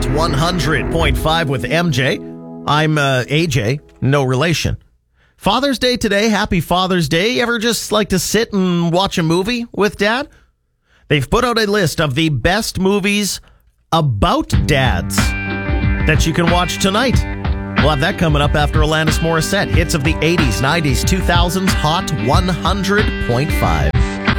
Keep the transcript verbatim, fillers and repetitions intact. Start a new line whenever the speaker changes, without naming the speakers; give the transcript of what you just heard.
Hot one hundred point five with M J. I'm uh, A J, no relation. Father's Day today. Happy Father's Day. You ever just like to sit and watch a movie with Dad? They've put out a list of the best movies about dads that you can watch tonight. We'll have that coming up after Alanis Morissette. Hits of the eighties, nineties, two thousands, Hot one hundred point five.